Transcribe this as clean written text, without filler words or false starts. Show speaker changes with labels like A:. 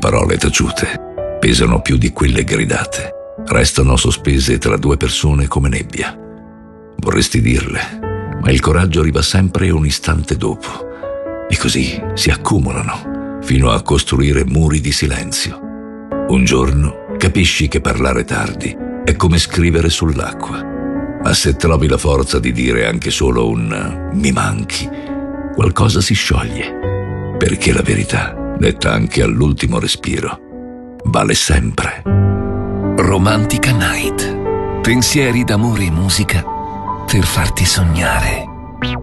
A: parole taciute pesano più di quelle gridate. Restano sospese tra due persone come nebbia. Vorresti dirle, ma il coraggio arriva sempre un istante dopo. E così si accumulano fino a costruire muri di silenzio. Un giorno capisci che parlare tardi è come scrivere sull'acqua. Ma se trovi la forza di dire anche solo un "mi manchi", qualcosa si scioglie, perché la verità, detta anche all'ultimo respiro, vale sempre.
B: Romantica Night. Pensieri d'amore e musica per farti sognare.